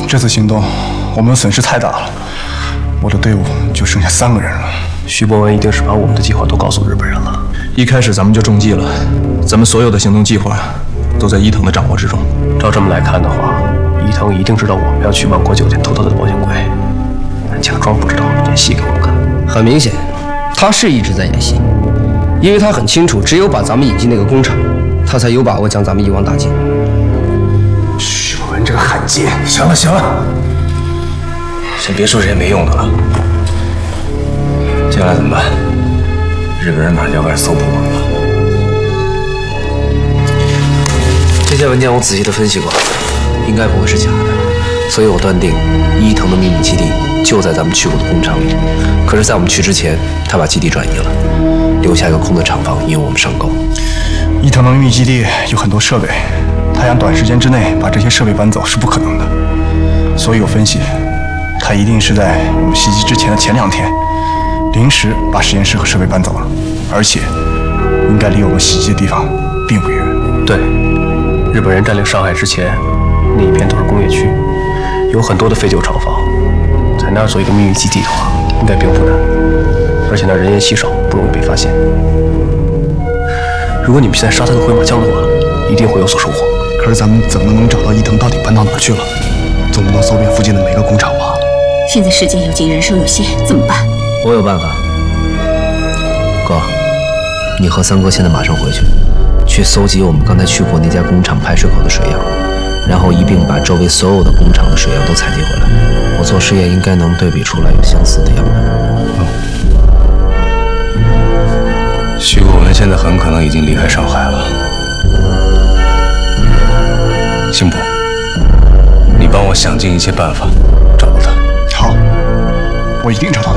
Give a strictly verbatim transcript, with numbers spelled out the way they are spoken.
这次行动我们的损失太大了，我的队伍就剩下三个人了。 徐博文一定是把我们的计划都告诉日本人了。 一开始咱们就中计了，咱们所有的行动计划都在伊藤的掌握之中。 照这么来看的话，伊藤一定知道我们要去万国酒店偷他的保险柜，但假装不知道，演戏给我们看。 很明显，他是一直在演戏，因为他很清楚，只有把咱们引进那个工厂，他才有把握将咱们一网打尽。 徐博文这个汉奸！行了行了， 先别说这些没用的了。接下来怎么办？日本人马上就要开始搜捕我们了。 这些文件我仔细的分析过，应该不会是假的，所以我断定伊藤的秘密基地就在咱们去过的工厂里。可是，在我们去之前，他把基地转移了，留下一个空的厂房，引我们上钩。 伊藤的秘密基地有很多设备，他想短时间之内把这些设备搬走是不可能的，所以我分析，他一定是在我们袭击之前的前两天，临时把实验室和设备搬走了，而且应该离我们袭击的地方并不远。 对，日本人占领上海之前，那一片都是工业区，有很多的废旧厂房，在那儿做一个秘密基地的话，应该并不难，而且那儿人烟稀少，不容易被发现。如果你们现在杀他个回马枪的话，一定会有所收获。 可是咱们怎么能找到伊藤到底搬到哪儿去了？总不能搜遍附近的每个工厂吧？ 现在时间有紧，人手有限，怎么办？ 我有办法。哥，你和三哥现在马上回去，去搜集我们刚才去过那家工厂排水口的水样，然后一并把周围所有的工厂的水样都采集回来。我做实验应该能对比出来有相似的样本。 嗯。徐国文现在很可能已经离开上海了。辛普，你帮我想尽一切办法找到他。 好，我一定找到他。